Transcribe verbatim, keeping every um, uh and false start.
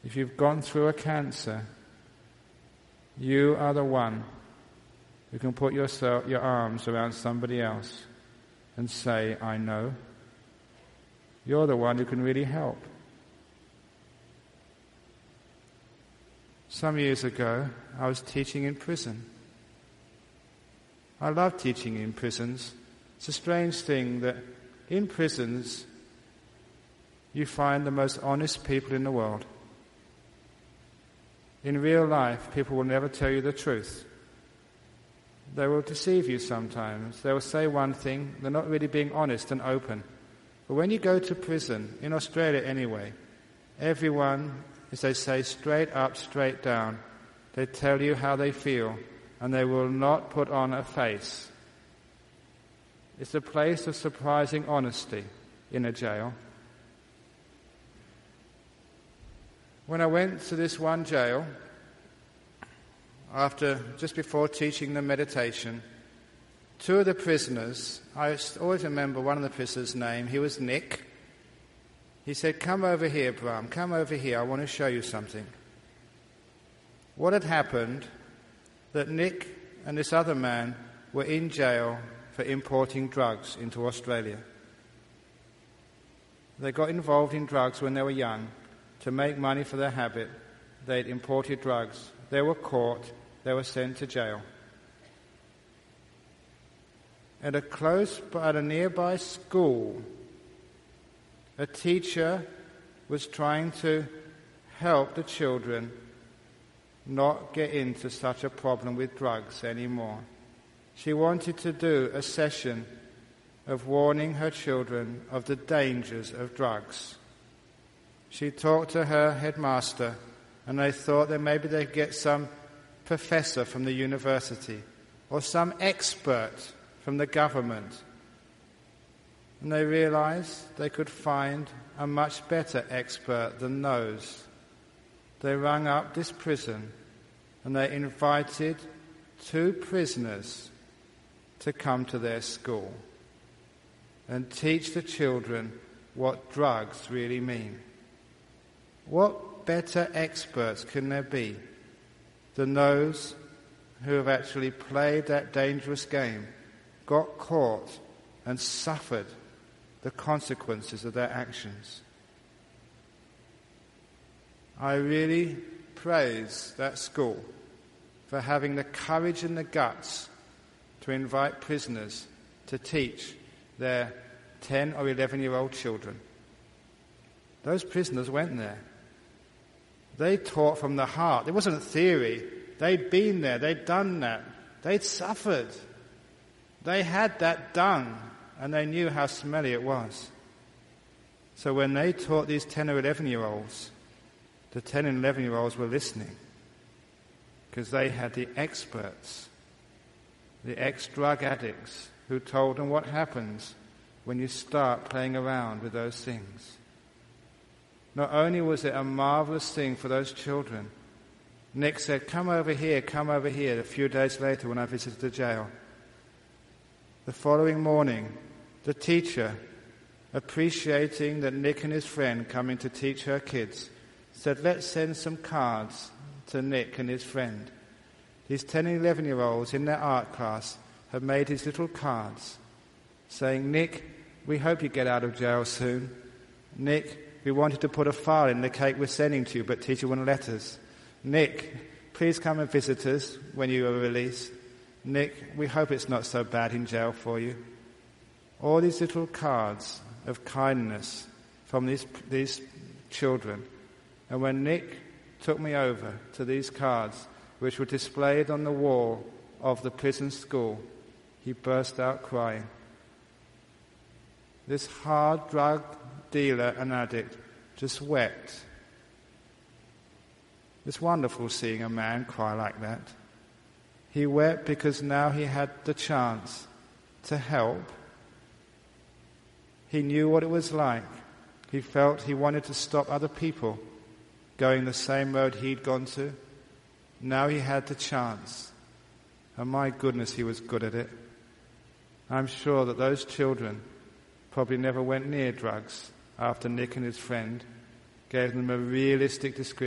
if you've gone through a cancer, you are the one who can put yourself, your arms around somebody else and say, I know. You're the one who can really help. Some years ago, I was teaching in prison. I love teaching in prisons. It's a strange thing that in prisons, you find the most honest people in the world. In real life, people will never tell you the truth. They will deceive you sometimes. They will say one thing, they're not really being honest and open. But when you go to prison, in Australia anyway, everyone, as they say, straight up, straight down, they tell you how they feel, and they will not put on a face. It's a place of surprising honesty in a jail. When I went to this one jail, after, just before teaching the meditation, two of the prisoners, I always remember one of the prisoners' name, he was Nick. He said, come over here, Brahm, come over here, I want to show you something. What had happened, that Nick and this other man were in jail for importing drugs into Australia. They got involved in drugs when they were young. To make money for their habit, they'd imported drugs. They were caught, they were sent to jail. At a close, at a nearby school, a teacher was trying to help the children not get into such a problem with drugs anymore. She wanted to do a session of warning her children of the dangers of drugs. She talked to her headmaster, and they thought that maybe they'd get some professor from the university or some expert from the government. And they realized they could find a much better expert than those. They rang up this prison and they invited two prisoners to come to their school and teach the children what drugs really mean. What better experts can there be than those who have actually played that dangerous game, got caught, and suffered the consequences of their actions? I really praise that school for having the courage and the guts to invite prisoners to teach their ten or eleven-year-old children. Those prisoners went there. They taught from the heart. It wasn't a theory. They'd been there. They'd done that. They'd suffered. They had that done, and they knew how smelly it was. So when they taught these ten or eleven-year-olds, the ten and eleven-year-olds were listening because they had the experts, the ex-drug addicts who told them what happens when you start playing around with those things. Not only was it a marvelous thing for those children, Nick said, come over here, come over here, a few days later when I visited the jail. The following morning, the teacher, appreciating that Nick and his friend coming to teach her kids, said, let's send some cards to Nick and his friend. These ten and eleven-year-olds in their art class have made these little cards saying, Nick, we hope you get out of jail soon. Nick, we wanted to put a file in the cake we're sending to you, but teacher wouldn't let us. Nick, please come and visit us when you are released. Nick, we hope it's not so bad in jail for you. All these little cards of kindness from these, these children. And when Nick took me over to these cards, which were displayed on the wall of the prison school, he burst out crying. This hard drug dealer and addict just wept. It's wonderful seeing a man cry like that. He wept because now he had the chance to help. He knew what it was like. He felt he wanted to stop other people going the same road he'd gone to. Now he had the chance. And my goodness, he was good at it. I'm sure that those children probably never went near drugs after Nick and his friend gave them a realistic description